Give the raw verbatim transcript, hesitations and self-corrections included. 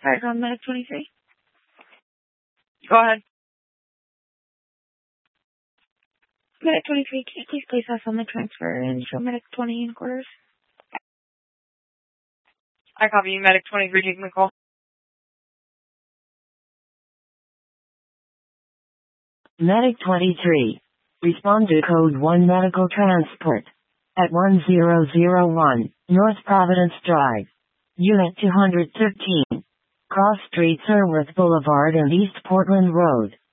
Alright, on Medic twenty-three. Go ahead. Medic twenty-three, can you please place us on the transfer and show Medic twenty in quarters? I copy you, Medic twenty-three, taking the call. Medic twenty-three. Respond to code one medical transport. At one zero zero one, North Providence Drive. Unit two hundred thirteen. Cross Street, Sirworth Boulevard and East Portland Road.